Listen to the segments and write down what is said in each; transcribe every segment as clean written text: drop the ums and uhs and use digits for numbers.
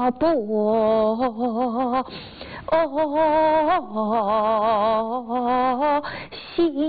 心。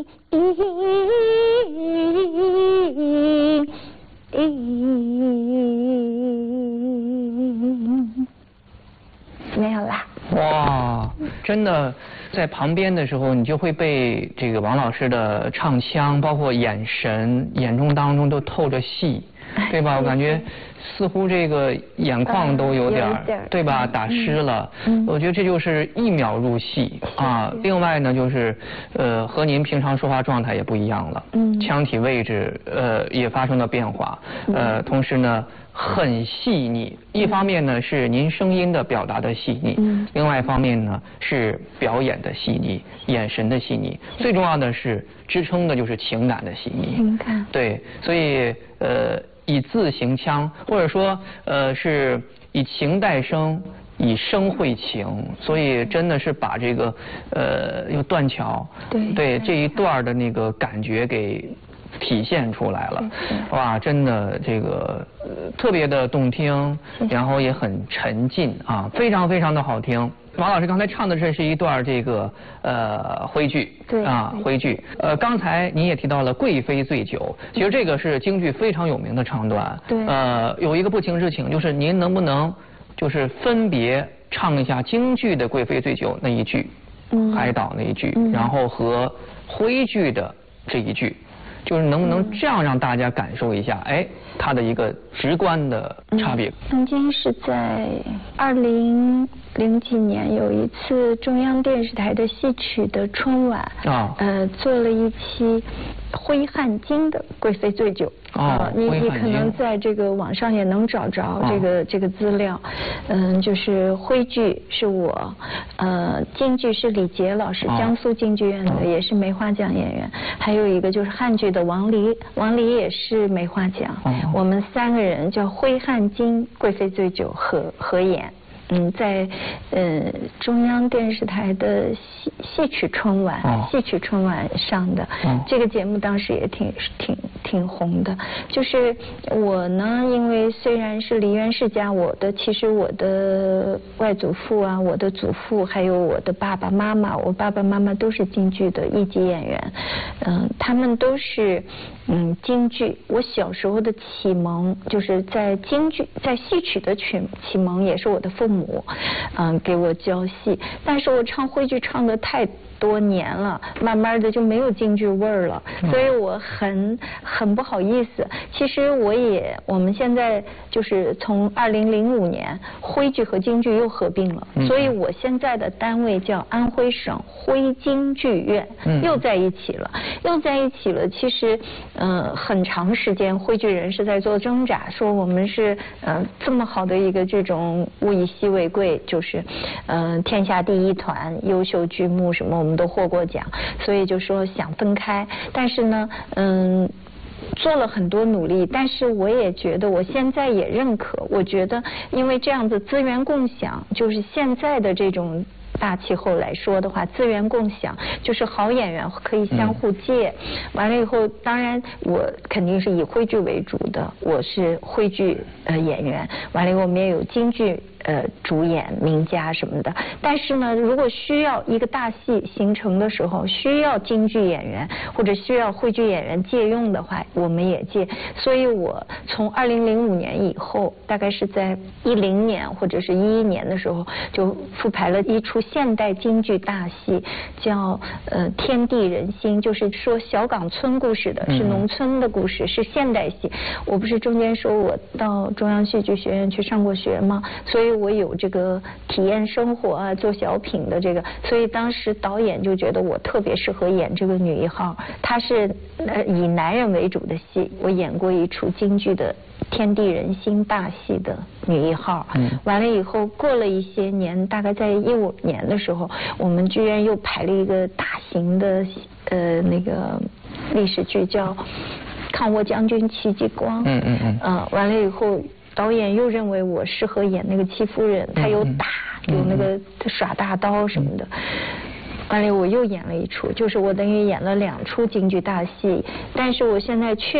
没有啦。 哇，真的，在旁边的时候，你就会被这个王老师的唱腔，包括眼神、眼中当中都透着戏，对吧？我感觉似乎这个眼眶都有点对吧？打湿了。我觉得这就是一秒入戏啊。另外呢，就是和您平常说话状态也不一样了。腔体位置也发生了变化。同时呢，很细腻。一方面呢是您声音的表达的细腻，另外一方面呢是表演的细腻、眼神的细腻，最重要的是支撑的就是情感的细腻。 情感。对， 所以以字行腔，或者说是以情带声，以声会情，所以真的是把这个用断桥对这一段的那个感觉给体现出来了。哇，真的这个特别的动听，然后也很沉浸啊，非常非常的好听。王老师刚才唱的这是一段这个徽剧， 对啊，徽剧。刚才您也提到了《贵妃醉酒》，其实这个是京剧非常有名的唱段。 对。 有一个不情之请，就是您能不能就是分别唱一下京剧的《贵妃醉酒》那一句，海岛那一句，然后和徽剧的这一句。就是能不能这样让大家感受一下，它的一个直观的差别。 曾经是在2000几年有一次中央电视台的戏曲的春晚，做了一期徽汉京的《贵妃醉酒》。你可能在这个网上也能找着这个资料。就是徽剧是我，京剧是李杰老师，江苏京剧院的，也是梅花奖演员。还有一个就是汉剧的王黎也是梅花奖。我们3个人叫徽汉京《贵妃醉酒》合演。在中央电视台的戏曲春晚上的这个节目，当时也挺红的。就是我呢，因为虽然是梨园世家，其实我的外祖父啊，我的祖父，还有我的爸爸妈妈，我爸爸妈妈都是京剧的一级演员。他们都是京剧。我小时候的启蒙就是在京剧，在戏曲的启蒙也是我的父母给我教戏，但是我唱徽剧唱得太多年了，慢慢的就没有京剧味儿了，所以我很不好意思。其实我们现在就是从2005年徽剧和京剧又合并了，所以我现在的单位叫安徽省徽京剧院，又在一起了。其实很长时间徽剧人是在做挣扎，说我们是这么好的一个这种物以稀为贵，就是天下第一团优秀剧目什么我们都获过奖，所以就说想分开。但是呢做了很多努力，但是我也觉得我现在也认可，我觉得因为这样子资源共享，就是现在的这种大气候来说的话，资源共享就是好演员可以相互借。完了以后，当然我肯定是以徽剧为主的，我是徽剧演员。完了以后，我们也有京剧主演名家什么的。但是呢，如果需要一个大戏形成的时候，需要京剧演员或者需要徽剧演员借用的话，我们也借。所以我从2005年以后，大概是在10年或者是11年的时候，就复排了一出现代京剧大戏，叫天地人心，就是说小岗村故事的，是农村的故事，是现代戏。我不是中间说我到中央戏剧学院去上过学吗？所以我有这个体验生活啊，做小品的这个，所以当时导演就觉得我特别适合演这个女一号。她是以男人为主的戏，我演过一出京剧的天地人心大戏的女一号。完了以后过了一些年，大概在15年的时候，我们剧院又排了一个大型的那个历史剧，叫《抗倭将军戚继光》。完了以后，导演又认为我适合演那个戚夫人，她有打，有那个耍大刀什么的。完了我又演了一出，就是我等于演了2出京剧大戏，但是我现在